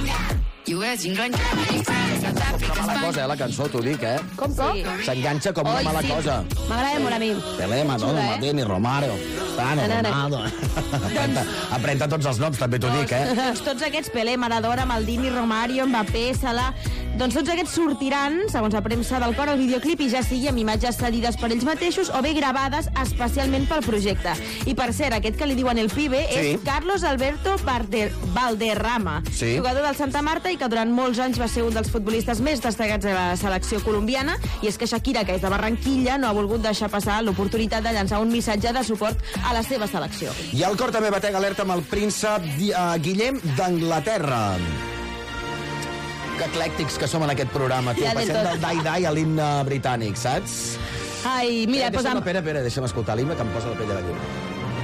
Una mala cosa, la cançó, t'ho dic, Com? S'enganxa com una mala cosa. M'agrada molt a mi. Pelé, Maradona, Maldini, Romario, Tano, Ronaldo... Aprenta tots els noms, també t'ho dic, Tots aquests, Pelé, Maradona, Maldini, Romario, Mbappé, Salah... Doncs tots aquests sortiran, segons la premsa del cor, al videoclip, i ja sigui amb imatges cedides per ells mateixos o bé gravades especialment pel projecte. I per cert, aquest que li diuen el Pibe és Carlos Alberto Valderrama, jugador del Santa Marta i que durant molts anys va ser un dels futbolistes més destacats de la selecció colombiana. I és que Shakira, que és de Barranquilla, no ha volgut deixar passar l'oportunitat de llançar un missatge de suport a la seva selecció. I el cor també batega alerta amb el príncep Guillem d'Anglaterra. Que eclèctics que som en aquest programa, tio. Passem del dai-dai a l'himne britànic, saps? Ai, mira, Espera, deixa'm escoltar l'himne que em posa la pell de la llum.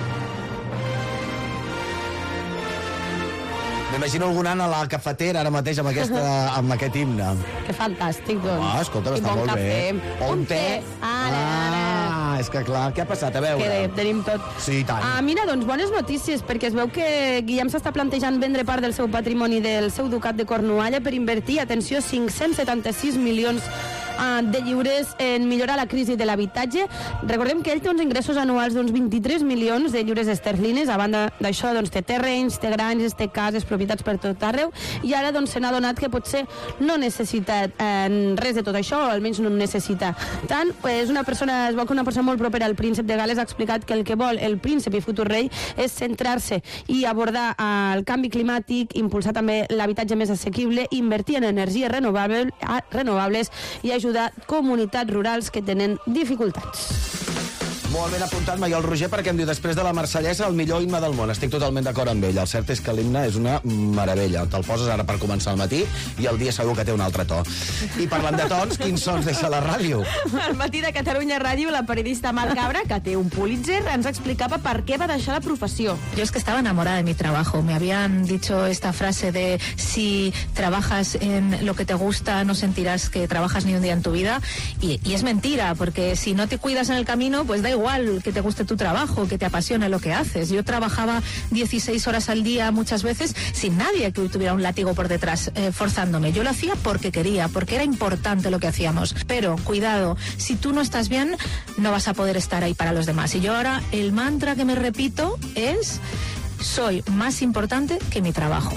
M'imagino algun an a la cafetera ara mateix amb aquest himne. Que fantàstic, doncs. Ah, escolta, està molt bé. Un té. Ara. És que clar, què ha passat? A veure. Que tenim tot. Sí, tant. Mira, doncs bones notícies, perquè es veu que Guillem s'està plantejant vendre part del seu patrimoni del seu ducat de Cornualla per invertir, atenció, 576 milions de lliures en millorar la crisi de l'habitatge. Recordem que ell té uns ingressos anuals d'uns 23 milions de lliures esterlines. A banda d'això, doncs, té terrenys, té granges, té cases, propietats per tot arreu, i ara doncs, se n'ha donat que potser no necessita res de tot això, o almenys no necessita tant. Es veu que una persona molt propera al príncep de Gales ha explicat que el que vol el príncep i futur rei és centrar-se i abordar el canvi climàtic, impulsar també l'habitatge més assequible, invertir en energies renovables i ajudar comunitats rurals que tenen dificultats. Molt ben apuntat, Maiol Roger, perquè em diu després de la Marsellesa el millor himne del món. Estic totalment d'acord amb ell. El cert és que l'himne és una meravella. Te'l poses ara per començar al matí i el dia segur que té un altre to. I parlant de tons, quins sons deixa la ràdio? Al matí de Catalunya Ràdio, la periodista Mar Cabra, que té un Pulitzer, ens explicava per què va deixar la professió. Yo es que estaba enamorada de mi trabajo. Me habían dicho esta frase de si trabajas en lo que te gusta no sentirás que trabajas ni un día en tu vida. Y es mentira, porque si no te cuidas en el camino, pues da igual que te guste tu trabajo, que te apasione lo que haces. Yo trabajaba 16 horas al día muchas veces sin nadie que tuviera un látigo por detrás forzándome. Yo lo hacía porque quería, porque era importante lo que hacíamos. Pero cuidado, si tú no estás bien, no vas a poder estar ahí para los demás. Y yo ahora el mantra que me repito es: soy más importante que mi trabajo.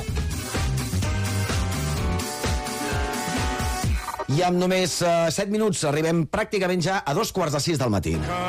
I amb només 7 minuts arribem pràcticament ja a 5:15 del matí.